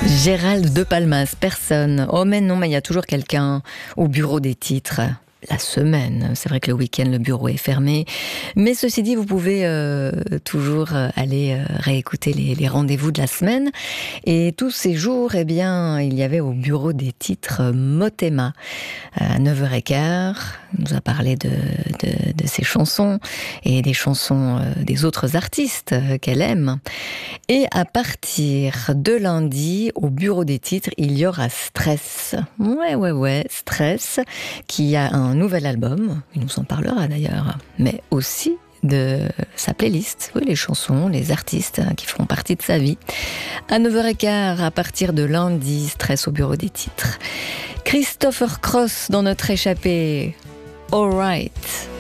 Gérald de Palmas, personne. Oh mais non, mais il y a toujours quelqu'un au bureau des titres. La semaine, c'est vrai que le week-end le bureau est fermé, mais ceci dit vous pouvez toujours aller réécouter les rendez-vous de la semaine. Et tous ces jours, eh bien, il y avait au bureau des titres Motema à 9h15. Il nous a parlé de ses chansons et des chansons des autres artistes qu'elle aime. Et à partir de lundi, au bureau des titres, il y aura Stress. Ouais, Stress, qui a un nouvel album, il nous en parlera d'ailleurs, mais aussi de sa playlist, oui, les chansons, les artistes qui feront partie de sa vie. À 9h15, à partir de lundi, Stress au bureau des titres. Christopher Cross dans notre échappée. All right.